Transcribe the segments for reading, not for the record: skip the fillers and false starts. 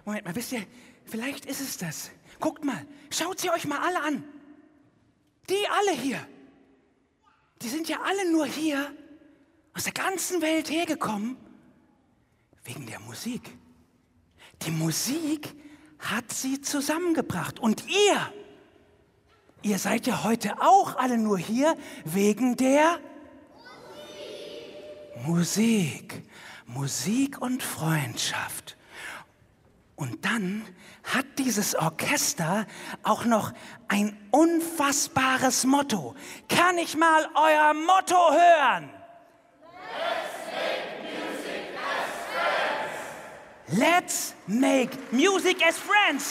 Moment mal, wisst ihr, vielleicht ist es das. Guckt mal, schaut sie euch mal alle an. Die alle hier. Die sind ja alle nur hier, aus der ganzen Welt hergekommen, wegen der Musik. Die Musik hat sie zusammengebracht. Und ihr seid ja heute auch alle nur hier wegen der Musik. Musik und Freundschaft. Und dann hat dieses Orchester auch noch ein unfassbares Motto. Kann ich mal euer Motto hören? Let's make music as friends.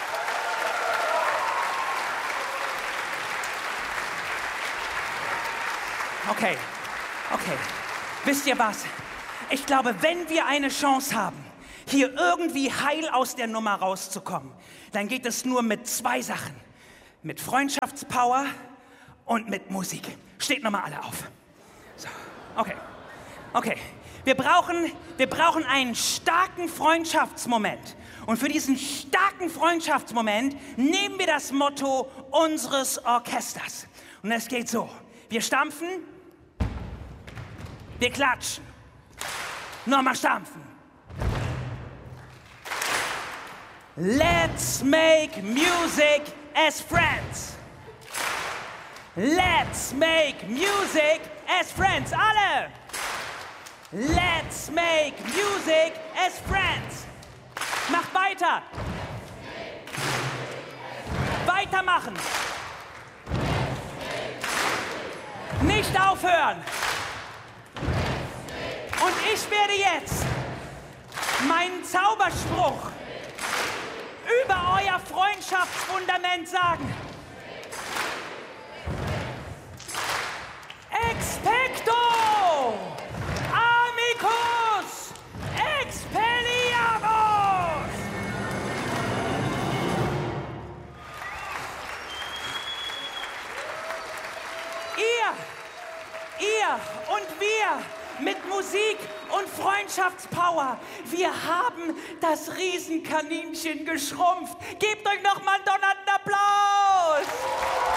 Okay. Wisst ihr was? Ich glaube, wenn wir eine Chance haben, hier irgendwie heil aus der Nummer rauszukommen, dann geht es nur mit 2 Sachen. Mit Freundschaftspower und mit Musik. Steht nochmal alle auf. So, okay. Wir brauchen einen starken Freundschaftsmoment. Und für diesen starken Freundschaftsmoment nehmen wir das Motto unseres Orchesters. Und es geht so. Wir stampfen, wir klatschen. Nochmal stampfen. Let's make music as friends. Let's make music as friends. Alle! Let's make music as friends. Macht weiter. Weitermachen. Nicht aufhören. Und ich werde jetzt meinen Zauberspruch über euer Freundschaftsfundament sagen. Expecto! Amicus! Expelliarmus! Ihr und wir mit Musik und Freundschaftspower. Wir haben das Riesenkaninchen geschrumpft. Gebt euch noch mal einen donnernden Applaus!